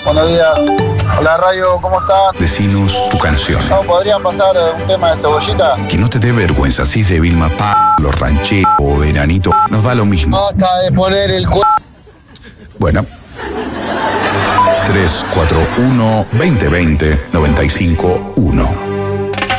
Buenos días. Hola, Radio, ¿cómo están? Decinos tu canción. ¿No podrían pasar un tema de Cebollita? Que no te dé vergüenza, si es de Vilma Los Rancheros o Veranito, nos da lo mismo. Basta de poner el Bueno. 341 2020 951